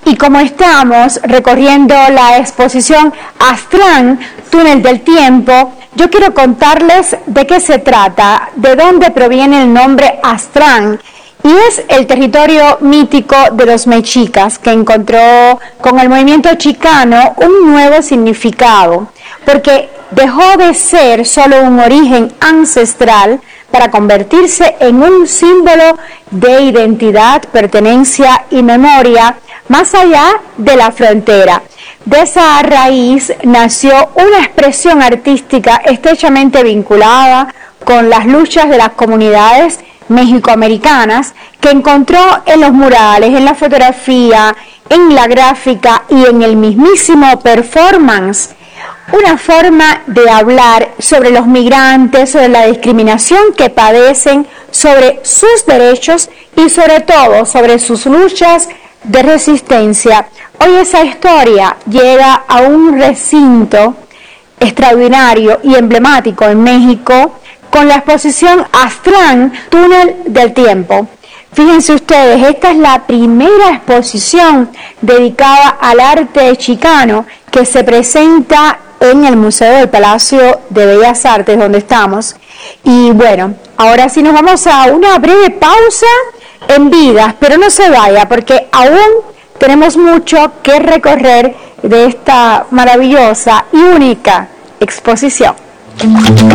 Y como estamos recorriendo la exposición Aztlán, Túnel del Tiempo, yo quiero contarles de qué se trata, de dónde proviene el nombre Aztlán. Y es el territorio mítico de los mexicas, que encontró con el movimiento chicano un nuevo significado, porque dejó de ser solo un origen ancestral para convertirse en un símbolo de identidad, pertenencia y memoria más allá de la frontera. De esa raíz nació una expresión artística estrechamente vinculada con las luchas de las comunidades mexicoamericanas, que encontró en los murales, en la fotografía, en la gráfica y en el mismísimo performance, una forma de hablar sobre los migrantes, sobre la discriminación que padecen, sobre sus derechos y sobre todo sobre sus luchas de resistencia. Hoy esa historia llega a un recinto extraordinario y emblemático en México con la exposición Aztlán, Túnel del Tiempo. Fíjense ustedes, esta es la primera exposición dedicada al arte chicano que se presenta en el Museo del Palacio de Bellas Artes, donde estamos. Y bueno, ahora sí nos vamos a una breve pausa en Vidas, pero no se vaya porque aún tenemos mucho que recorrer de esta maravillosa y única exposición.